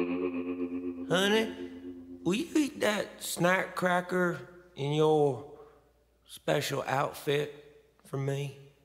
Honey, will you eat that snack cracker in your special outfit for me?